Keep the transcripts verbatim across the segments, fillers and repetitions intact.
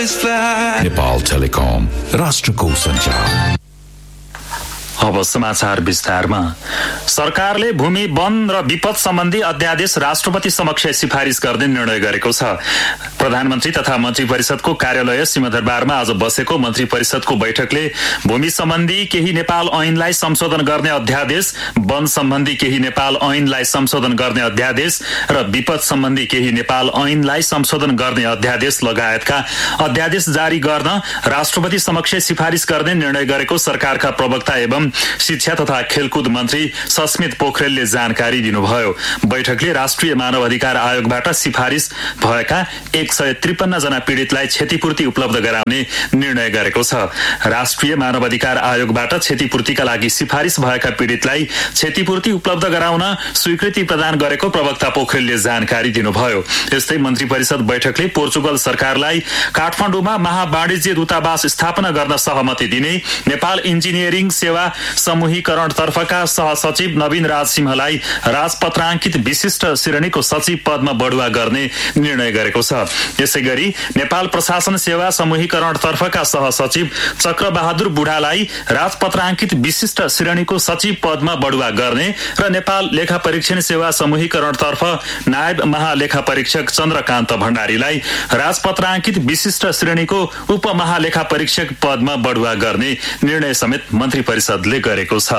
Nepal telecom, राष्ट्रको सञ्चार। अब समाचार विस्तारमा। सरकारले भूमि वन र विपद सम्बन्धी अध्यादेश राष्ट्रपति समक्ष सिफारिस गर्ने निर्णय गरेको छ। प्रधानमन्त्री तथा मन्त्री परिषदको कार्यालय सिंहदरबारमा आज बसेको मन्त्री परिषदको बैठकले भूमि सम्बन्धी केही नेपाल ऐनलाई संशोधन गर्ने अध्यादेश, वन सम्बन्धी केही नेपाल ऐनलाई संशोधन गर्ने अध्यादेश र विपद सम्बन्धी केही नेपाल ऐनलाई संशोधन गर्ने अध्यादेश लगायतका अध्यादेश जारी गर्न राष्ट्रपति समक्ष सिफारिस गर्ने निर्णय गरेको सरकारका प्रवक्ता एवं शिक्षा तथा खेलकुद मन्त्री सस्मित पोखरेलले जानकारी दिनुभयो। बैठकले राष्ट्रिय मानव अधिकार आयोगबाट सिफारिस भएका एक सय त्रिपन्न जना पीड़ितलाई क्षतिपूर्ति उपलब्ध गराउने निर्णय गरेको छ। राष्ट्रिय मानव अधिकार आयोगबाट क्षतिपूर्तिका लागि सिफारिस भएका पीड़ितलाई क्षतिपूर्ति उपलब्ध गराउन स्वीकृति प्रदान गरेको प्रवक्ता पोखरेलले जानकारी दिनुभयो। यस्तै मन्त्री परिषद बैठकले पोर्चुगल सरकारलाई काठमाडौँमा महावाणिज्य दूतावास स्थापना गर्न सहमति दिने नेपाल इन्जिनियरिङ सेवा समूहीकरण तर्फका सहसचिव नवीन राज सिंहलाई राजपत्राङ्कित विशिष्ट श्रेणीको सचिव पदमा बढुवा गर्ने निर्णय गरेको छ। यसैगरी नेपाल प्रशासन सेवा समूहीकरण तर्फका सहसचिव चक्रबहादुर बुढालाई राजपत्राङ्कित विशिष्ट श्रेणीको सचिव पदमा बढुवा गर्ने र नेपाल लेखा परीक्षण सेवा समूहीकरण तर्फ नायब महालेखा परीक्षक चन्द्रकान्त भण्डारीलाई राजपत्राङ्कित विशिष्ट श्रेणीको उपमहालेखा परीक्षक पदमा बढुवा गर्ने निर्णय समेत मन्त्री परिषदले गरेको छ।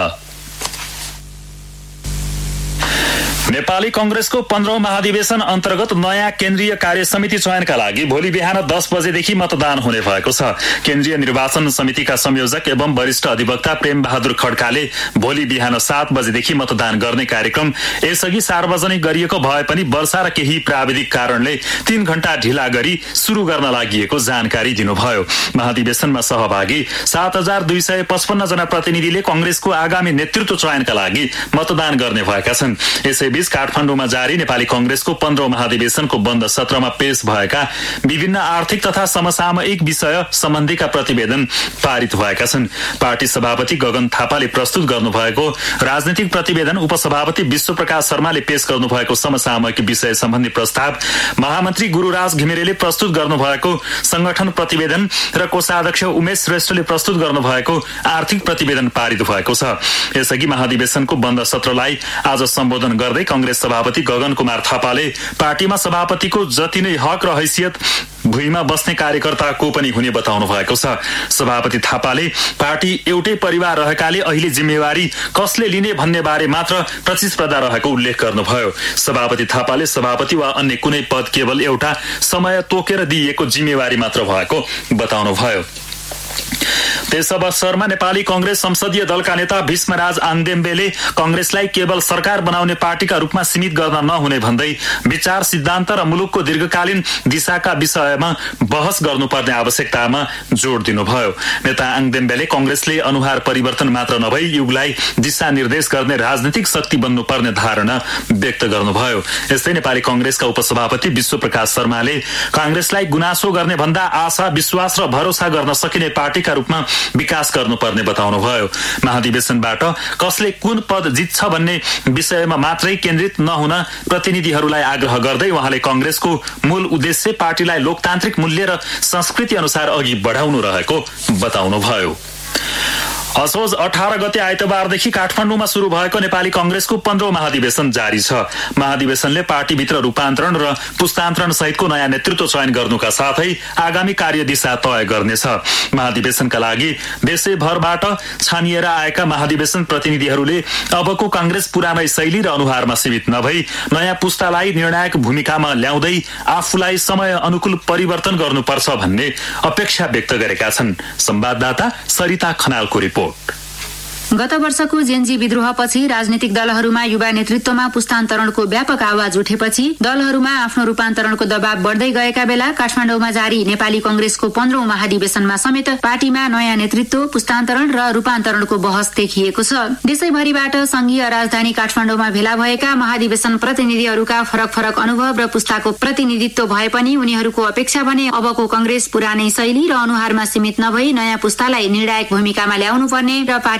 नेपाली कंग्रेसको पन्ध्रौं महाधिवेशन अन्तर्गत नयाँ केन्द्रीय कार्य समिति चयनका लागि भोलि बिहान दस बजेदेखि मतदान हुने भएको छ। केन्द्रीय निर्वाचन समितिका संयोजक एवं वरिष्ठ अधिवक्ता प्रेम बहादुर खड्काले भोलि बिहान सात बजेदेखि मतदान गर्ने कार्यक्रम यसअघि सार्वजनिक गरिएको भए पनि वर्षा र केही प्राविधिक कारणले तीन घण्टा ढिला गरी शुरू गर्न लागि जानकारी दिनुभयो। महाधिवेशनमा सहभागी सात हजार दुई सय पचपन्न जना प्रतिनिधिले कंग्रेसको आगामी नेतृत्व चयनका लागि मतदान गर्ने भएका छन्। यसैबीच काठमाडौँमा जारी नेपाली कंग्रेसको पन्ध्रौं महाधिवेशनको बन्द सत्रमा पेश भएका विभिन्न आर्थिक तथा समसामयिक विषय सम्बन्धीका प्रतिवेदन पारित भएका छन्। पार्टी सभापति गगन थापाले प्रस्तुत गर्नुभएको राजनीतिक प्रतिवेदन, उपसभापति विश्वप्रकाश शर्माले पेश गर्नुभएको समसामयिक विषय सम्बन्धी प्रस्ताव, महामन्त्री गुरूराज घिमिरेले प्रस्तुत गर्नुभएको संगठन प्रतिवेदन र कोषाध्यक्ष उमेश श्रेष्ठले प्रस्तुत गर्नुभएको आर्थिक प्रतिवेदन पारित भएको छ। यसअघि महाधिवेशनको बन्द सत्रलाई आज सम्बोधन गर्दै कंग्रेस सभापति गगन कुमार थापाले पार्टीमा सभापतिको जति नै हक र हैसियत भुइँमा बस्ने कार्यकर्ताको पनि हुने बताउनु भएको छ। सभापति थापाले पार्टी एउटै परिवार रहेकाले अहिले जिम्मेवारी कसले लिने भन्ने बारे मात्र प्रतिस्पर्धा रहेको उल्लेख गर्नुभयो। सभापति थापाले सभापति वा अन्य कुनै पद केवल एउटा समय तोकेर दिइएको जिम्मेवारी मात्र भएको बताउनुभयो। त्यस अवसरमा नेपाली कंग्रेस संसदीय दलका नेता भीष्मराज आङदेम्बेले कंग्रेसलाई केवल सरकार बनाउने पार्टीका रूपमा सीमित गर्न नहुने भन्दै विचार, सिद्धान्त र मुलुकको दीर्घकालीन दिशाका विषयमा बहस गर्नुपर्ने आवश्यकतामा जोड दिनुभयो। नेता आङदेम्बेले कंग्रेसले अनुहार परिवर्तन मात्र नभई युगलाई दिशा निर्देश गर्ने राजनीतिक शक्ति बन्नुपर्ने धारणा व्यक्त गर्नुभयो। यस्तै नेपाली कंग्रेसका उपसभापति विश्वप्रकाश शर्माले कांग्रेसलाई गुनासो गर्ने भन्दा आशा, विश्वास र भरोसा गर्न सकिने पार्टीका रूपमा विकास गर्नुपर्ने बताउनुभयो। महाधिवेशनबाट कसले कुन पद जित्छ भन्ने विषयमा मात्रै केन्द्रित नहुन प्रतिनिधिहरूलाई आग्रह गर्दै उहाँले कंग्रेसको मूल उद्देश्य पार्टीलाई लोकतान्त्रिक मूल्य र संस्कृति अनुसार अघि बढाउनु रहेको बताउनुभयो। असोज अठार गते आइतबारदेखि काठमाडौँमा शुरू भएको नेपाली कंग्रेसको पन्ध्रौं महाधिवेशन जारी छ। महाधिवेशनले पार्टीभित्र रूपान्तरण र पुस्तान्तरण सहितको नयाँ नेतृत्व चयन गर्नुका साथै आगामी कार्यदिशा तय गर्नेछ। महाधिवेशनका लागि देशैभरबाट छानिएर आएका महाधिवेशन प्रतिनिधिहरूले अबको कांग्रेस पुरानै शैली र अनुहारमा सीमित नभई नयाँ पुस्तालाई निर्णायक भूमिकामा ल्याउँदै आफूलाई समय अनुकूल परिवर्तन गर्नुपर्छ भन्ने अपेक्षा व्यक्त गरेका छन्। संवाददाता सरिता खनालको रिपोर्ट। गत वर्षको जेन्जी विद्रोहपछि राजनीतिक दलहरूमा युवा नेतृत्वमा पुस्तान्तरणको व्यापक आवाज उठेपछि दलहरूमा आफ्नो रूपान्तरणको दबाव बढ्दै गएका बेला काठमाडौँमा जारी नेपाली कंग्रेसको पन्ध्रौं महाधिवेशनमा समेत पार्टीमा नयाँ नेतृत्व, पुस्तान्तरण र रूपान्तरणको बहस देखिएको छ। देशैभरिबाट संघीय राजधानी काठमाडौँमा भेला भएका महाधिवेशन प्रतिनिधिहरूका फरक फरक अनुभव र पुस्ताको प्रतिनिधित्व भए पनि उनीहरूको अपेक्षा भने अबको कंग्रेस पुरानै शैली र अनुहारमा सीमित नभई नयाँ पुस्तालाई निर्णायक भूमिकामा ल्याउनुपर्ने र पार्टीले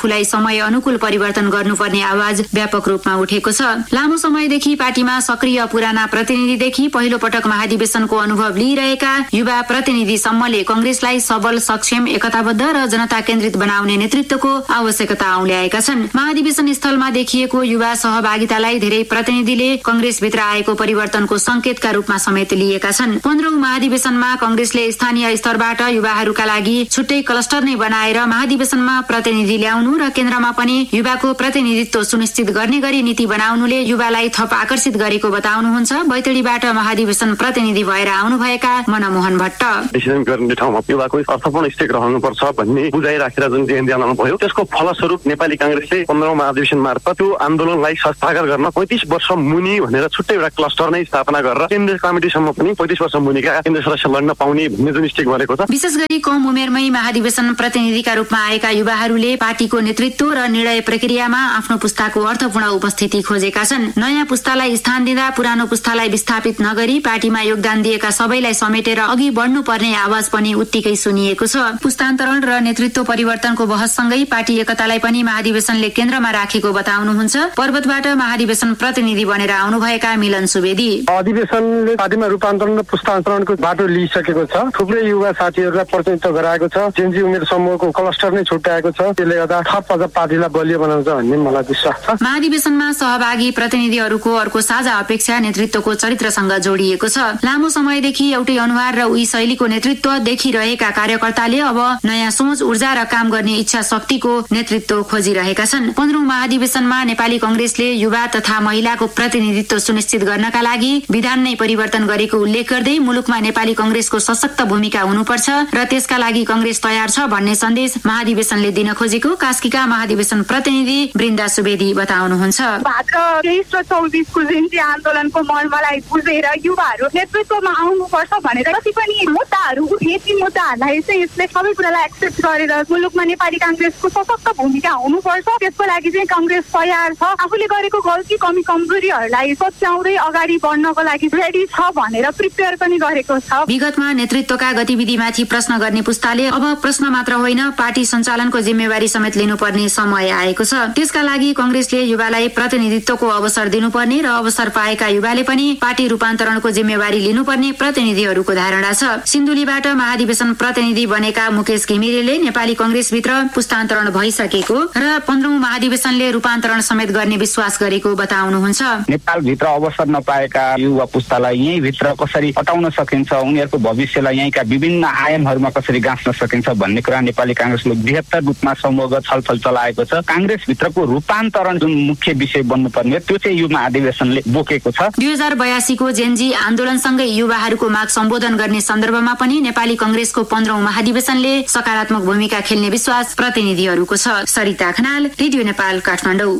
आफूलाई समय अनुकूल परिवर्तन गर्नुपर्ने आवाज व्यापक रूपमा उठेको छ। लामो समयदेखि पार्टीमा सक्रिय पुराना प्रतिनिधिदेखि पहिलो पटक महाधिवेशनको अनुभव लिइरहेका युवा प्रतिनिधिसम्मले कंग्रेसलाई सबल, सक्षम, एकताबद्ध र जनता केन्द्रित बनाउने नेतृत्वको आवश्यकता औल्याएका छन्। महाधिवेशन स्थलमा देखिएको युवा सहभागितालाई धेरै प्रतिनिधिले कंग्रेसभित्र आएको परिवर्तनको संकेतका रूपमा समेत लिएका छन्। पन्ध्रौं महाधिवेशनमा कंग्रेसले स्थानीय स्तरबाट युवाहरूका लागि छुट्टै क्लस्टर नै बनाएर महाधिवेशनमा प्रतिनिधि ल्याउनु र केन्द्रमा पनि युवाको प्रतिनिधित्व सुनिश्चित गर्ने गरी नीति बनाउनुले युवालाई थप आकर्षित गरेको बताउनुहुन्छ बैतडीबाट महाधिवेशन प्रतिनिधि भएर आउनुभएका मनमोहन भट्ट। डिसिजन गर्ने ठाउँमा युवाको अर्थपूर्ण स्टेक रहनुपर्छ भन्ने बुझाइ राखेर जुन जेएनजी आन्दोलन भयो त्यसको फलस्वरूप नेपाली कांग्रेसले पन्ध्रौं महाधिवेशन मार्फत त्यो आन्दोलनलाई संस्थागत गर्न पैंतिस वर्ष मुनि भनेर छुट्टै एउटा क्लस्टर नै स्थापना गरेर केन्द्रीय कमिटीसम्म पनि पैंतिस वर्ष मुनिका केन्द्रीय सदस्य लड्न पाउने भन्ने जुन स्टेक गरेको छ। विशेष गरी कम उमेरमै महाधिवेशन प्रतिनिधिका रूपमा आएका युवाहरूले पार्टीको नेतृत्व र निर्णय प्रक्रियामा आफ्नो पुस्ताको अर्थपूर्ण उपस्थिति खोजेका छन्। नयाँ पुस्तालाई स्थान दिँदा पुरानो पुस्तालाई विस्थापित नगरी पार्टीमा योगदान दिएका सबैलाई समेटेर अघि बढ्नुपर्ने आवाज पनि उत्तिकै सुनिएको छ। पुस्तान्तरण र नेतृत्व परिवर्तनको बहससँगै पार्टी एकतालाई पनि महाधिवेशनले केन्द्रमा राखेको बताउनुहुन्छ पर्वतबाट महाधिवेशन प्रतिनिधि बनेर आउनुभएका मिलन सुवेदी। अधिवेशनले पार्टीमा रूपान्तरण र पुस्तान्तरणको बाटो लिइसकेको छ। थुप्रै युवा साथीहरूलाई प्रतिनिधित्व गराएको छ। जेनजी उमेर समूहको क्लस्टर नै छुट्याएको छ। त्यसले गर्दा थप अझ पार्टीलाई बलियो बनाउँछ भन्ने मलाई विश्वास छ। महाधिवेशनमा सहभागी प्रतिनिधिहरूको अर्को साझा अपेक्षा नेतृत्वको चरित्रसँग जोडिएको छ। लामो समयदेखि एउटै अनुहार र उही शैलीको नेतृत्व देखिरहेका कार्यकर्ताले अब नयाँ सोच, ऊर्जा र काम गर्ने इच्छा शक्तिको नेतृत्व खोजिरहेका छन्। पन्ध्रौं महाधिवेशनमा नेपाली कंग्रेसले युवा तथा महिलाको प्रतिनिधित्व सुनिश्चित गर्नका लागि विधान नै परिवर्तन गरेको उल्लेख गर्दै मुलुकमा नेपाली कंग्रेसको सशक्त भूमिका हुनुपर्छ र त्यसका लागि कंग्रेस तयार छ भन्ने सन्देश महाधिवेशनले दिन खोजेको कास्कीका महाधिवेशन प्रतिनिधि वृन्दा सुवेदी बताउनुहुन्छ। भाद्र तेइस र चौबिसको जेनजी आन्दोलनको मर्मलाई बुझेर युवाहरू नेतृत्वमा आउनुपर्छ भनेर जति पनि मुद्दाहरू उठे ती मुद्दाहरूलाई चाहिँ यसले सबै कुरालाई एक्सेप्ट गरेर मुलुकमा नेपाली कांग्रेसको सशक्त भूमिका हुनुपर्छ। त्यसको लागि चाहिँ कांग्रेस तयार छ। आफूले गरेको गल्ती, कमी, कमजोरीहरूलाई सच्याउँदै अगाडि बढ्नको लागि रेडी छ भनेर प्रिपेयर पनि गरेको छ। विगतमा नेतृत्वका गतिविधिमाथि प्रश्न गर्ने पुस्ताले अब प्रश्न मात्र होइन पार्टी सञ्चालनको जिम्मेवारी समेत लिनुपर्ने समय आएको छ। त्यसका लागि कंग्रेसले युवालाई प्रतिनिधित्वको अवसर दिनुपर्ने र अवसर पाएका युवाले पनि पार्टी रूपान्तरणको जिम्मेवारी लिनुपर्ने प्रतिनिधिहरूको धारणा छ। सिन्धुलीबाट महाधिवेशन प्रतिनिधि बनेका मुकेश घिमिरेले नेपाली कंग्रेसभित्र पुस्तान्तरण भइसकेको र पन्ध्रौं महाधिवेशनले रूपान्तरण समेत गर्ने विश्वास गरेको बताउनुहुन्छ। नेपालभित्र अवसर नपाएका युवा पुस्तालाई यही भित्र कसरी हटाउन सकिन्छ, उनीहरूको भविष्यलाई यहीँका विभिन्न आयामहरूमा कसरी गाँच्न सकिन्छ भन्ने कुरा नेपाली कांग्रेसले बृहत्तर रूपमा समूहगत छलफल चलाएको छ। कांग्रेस भित्रको रूपान्तरण जुन मुख्य विषय बन्नुपर्ने त्यो चाहिँ यो महाधिवेशनले बोकेको छ। दुई हजार बयासीको जेनजी आन्दोलनसँगै युवाहरूको माग सम्बोधन गर्ने सन्दर्भमा पनि नेपाली कंग्रेसको पन्ध्रौं महाधिवेशनले सकारात्मक भूमिका खेल्ने विश्वास प्रतिनिधिहरूको छ। सरिता खनाल, रेडियो नेपाल, काठमाडौँ।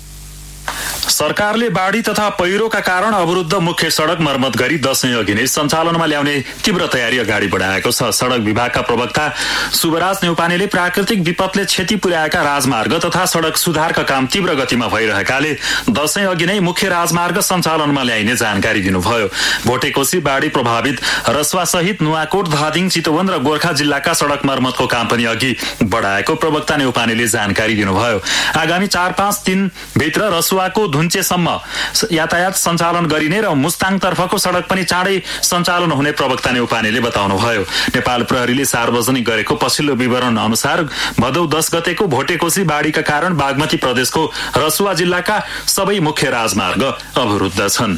सरकारले बाढी तथा पहिरोका कारण अवरुद्ध मुख्य सड़क मर्मत गरी दशैं अघि नै सञ्चालनमा ल्याउने तीव्र तयारी अगाडि बढाएको छ। सड़क विभागका प्रवक्ता सुबराज नेउपानेले प्राकृतिक विपदले क्षति पुर्याएका राजमार्ग तथा सड़क सुधारका काम तीव्र गतिमा भइरहेकाले दशैं अघि नै मुख्य राजमार्ग सञ्चालनमा ल्याइने जानकारी दिनुभयो। भोटेकोशी बाढी प्रभावित रसुवा सहित नुवाकोट, धादिङ, चितवन र गोर्खा जिल्लाका सड़क मर्मतको काम पनि अघि बढाएको प्रवक्ता नेउपानेले जानकारी दिनुभयो। आगामी चार पाँच दिन भित्र रसुवाको धुन्चेसम्म यातायात सञ्चालन गरिने र मुस्ताङ तर्फको सड़क पनि चाँडै सञ्चालन हुने प्रवक्ता नेउपानेले बताउनुभयो। नेपाल प्रहरीले सार्वजनिक गरेको पछिल्लो विवरण अनुसार भदौ दस गतेको भोटेकोशी बाढीका कारण बागमती प्रदेशको रसुवा जिल्लाका सबै मुख्य राजमार्ग अवरुद्ध छन्।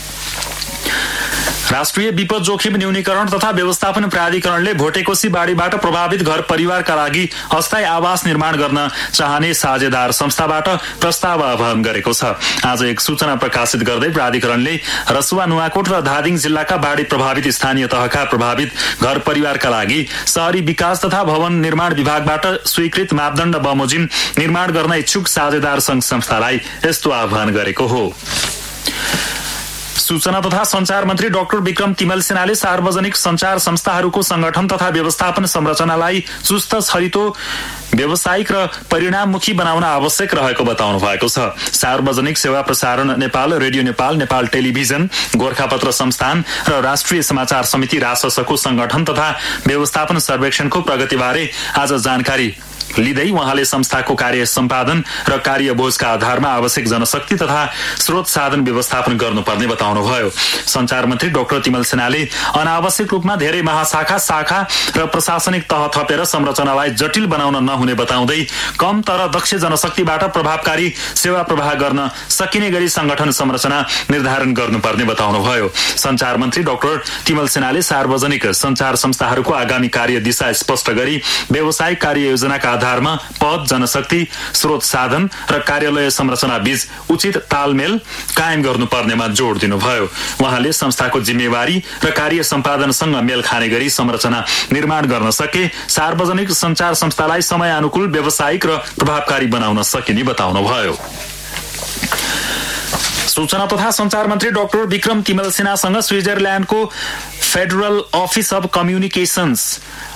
राष्ट्रिय विपद जोखिम न्यूनीकरण तथा व्यवस्थापन प्राधिकरणले भोटेकोशी बाढीबाट प्रभावित घर परिवारका लागि अस्थायी आवास निर्माण गर्न चाहने साझेदार संस्थाबाट प्रस्ताव आह्वान गरेको छ। आज एक सूचना प्रकाशित गर्दै प्राधिकरणले रसुवा, नुवाकोट र धादिङ जिल्लाका बाढी प्रभावित स्थानीय तहका प्रभावित घर परिवारका लागि शहरी विकास तथा भवन निर्माण विभागबाट स्वीकृत मापदण्ड बमोजिम निर्माण गर्न इच्छुक साझेदार संघ संस्थालाई यस्तो आह्वान गरेको हो। सूचना तथा संचार मन्त्री डाक्टर विक्रम तिमल सेनाले सार्वजनिक संचार संस्थाहरूको संगठन तथा व्यवस्थापन संरचनालाई चुस्त, छरितो व्यावसायिक र परिणाममुखी बनाउन आवश्यक रहेको बताउनु भएको छ। सार्वजनिक सेवा प्रसारण नेपाल, रेडियो नेपाल, नेपाल टेलिभिजन, गोरखापत्र संस्थान र राष्ट्रिय समाचार समिति राससको संगठन तथा व्यवस्थापन सर्वेक्षणको प्रगतिबारे आज जानकारी लिँदै उहाँले संस्थाको कार्य सम्पादन र कार्यबोझका आधारमा आवश्यक जनशक्ति तथा स्रोत साधन व्यवस्थापन गर्नुपर्ने बताउनुभयो। संचार मन्त्री डाक्टर तिमल सेनाले अनावश्यक रूपमा धेरै महाशाखा, शाखा र प्रशासनिक तह थपेर संरचनालाई जटिल बनाउन नहुने बताउँदै कम तर दक्ष जनशक्तिबाट प्रभावकारी सेवा प्रवाह गर्न सकिने गरी संगठन संरचना निर्धारण गर्नुपर्ने बताउनुभयो। संचार मन्त्री डाक्टर तिमल सेनाले सार्वजनिक संचार संस्थाहरूको आगामी कार्य दिशा स्पष्ट गरी व्यावसायिक कार्य योजनाका आधारमा पद, जनशक्ति, स्रोत साधन र कार्यालय संरचना बीच उचित तालमेल कायम गर्नुपर्नेमा जोड़ दिनुभयो। उहाँले संस्थाको जिम्मेवारी र कार्य सम्पादनसँग मेल खाने गरी संरचना निर्माण गर्न सके सार्वजनिक संचार संस्थालाई समय अनुकूल, व्यावसायिक र प्रभावकारी बनाउन सकिने बताउनुभयो। सूचना तथा संचार मन्त्री doctor Vikram Timal सिन्हासँग स्विजरल्याण्डको federal office of communications